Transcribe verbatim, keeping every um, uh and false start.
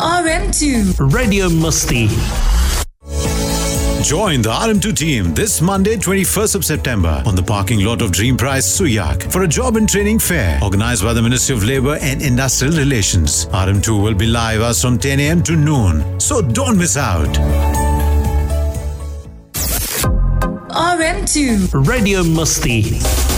R M two Radio Musti. Join the R M two team this Monday, twenty-first of September, on the parking lot of Dream Prize, Suyak, for a job and training fair organized by the Ministry of Labour and Industrial Relations. R M two will be live as from ten a.m. to noon, so don't miss out. R M two Radio Musti.